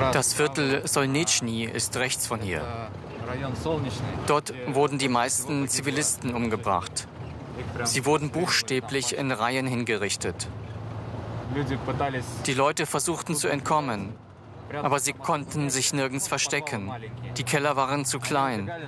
Das Viertel Solnitschny ist rechts von hier. Dort wurden die meisten Zivilisten umgebracht. Sie wurden buchstäblich in Reihen hingerichtet. Die Leute versuchten zu entkommen, aber sie konnten sich nirgends verstecken. Die Keller waren zu klein.